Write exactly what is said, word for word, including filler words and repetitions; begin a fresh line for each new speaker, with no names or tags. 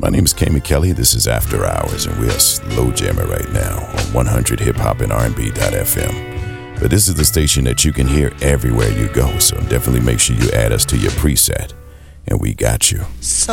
My name is Kami Kelly. This is After Hours, and we are slow jamming right now on one hundred hip hop and R and B dot F M. But this is the station that you can hear everywhere you go, so definitely make sure you add us to your preset, and we got you.
So